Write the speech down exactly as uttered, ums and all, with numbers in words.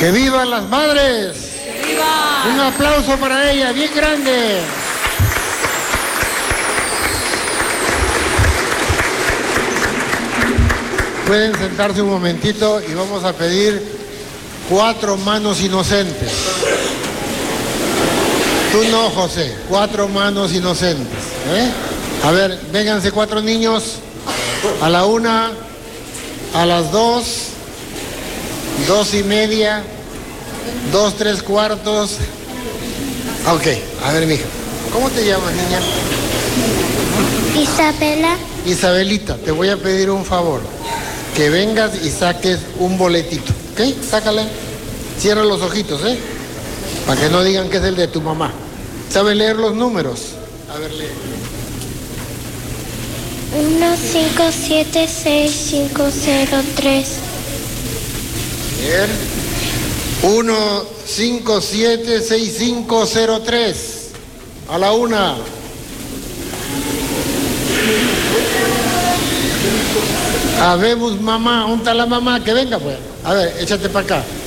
¡Que vivan las madres! ¡Que viva! Un aplauso para ella, bien grande. Pueden sentarse un momentito y vamos a pedir cuatro manos inocentes. Tú no, José, cuatro manos inocentes. ¿eh? A ver, vénganse cuatro niños. A la una, a las dos, dos y media, dos, tres cuartos. Ok, a ver, mija. ¿Cómo te llamas, niña? Isabela. Isabelita, te voy a pedir un favor. Que vengas y saques un boletito, ¿ok? Sácale. Cierra los ojitos, ¿eh? Para que no digan que es el de tu mamá. ¿Sabe leer los números? A ver, lee. uno, cinco, siete, seis, cinco, cero, tres. Bien. uno, cinco, siete, seis, cinco, cero, tres. A la una. Habemos mamá, ¿dónde está la mamá? Que venga pues. A ver, échate para acá.